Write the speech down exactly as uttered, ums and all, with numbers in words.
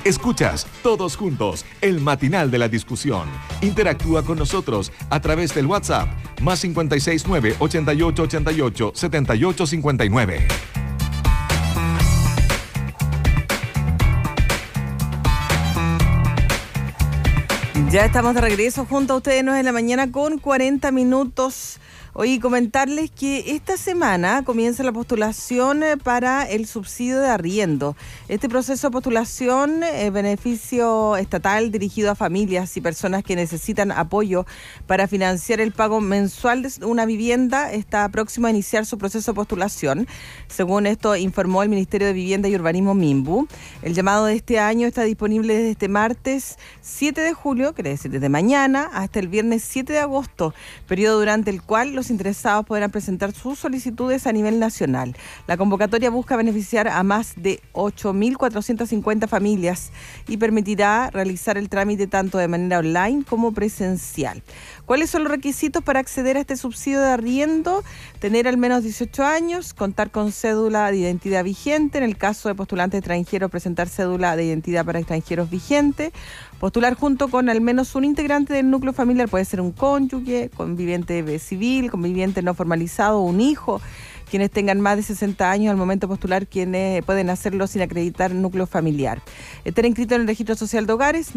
Escuchas Todos Juntos, el matinal de la discusión. Interactúa con nosotros a través del WhatsApp más cinco seis nueve, ocho ocho ocho ocho, siete ocho cinco nueve. Ya estamos de regreso junto a ustedes, nueve de la mañana con cuarenta minutos. Hoy comentarles que esta semana comienza la postulación para el subsidio de arriendo. Este proceso de postulación, eh, beneficio estatal dirigido a familias y personas que necesitan apoyo para financiar el pago mensual de una vivienda, está próximo a iniciar su proceso de postulación. Según esto informó el Ministerio de Vivienda y Urbanismo MIMBU. El llamado de este año está disponible desde este martes siete de julio, quiere decir desde mañana, hasta el viernes siete de agosto, periodo durante el cual los interesados podrán presentar sus solicitudes a nivel nacional. La convocatoria busca beneficiar a más de ocho mil cuatrocientas cincuenta familias y permitirá realizar el trámite tanto de manera online como presencial. ¿Cuáles son los requisitos para acceder a este subsidio de arriendo? Tener al menos dieciocho años, contar con cédula de identidad vigente, en el caso de postulantes extranjeros, presentar cédula de identidad para extranjeros vigente, postular junto con al menos un integrante del núcleo familiar, puede ser un cónyuge, conviviente civil, conviviente no formalizado, un hijo. Quienes tengan más de sesenta años al momento de postular, quienes pueden hacerlo sin acreditar núcleo familiar. Estar inscrito en el registro social de hogares,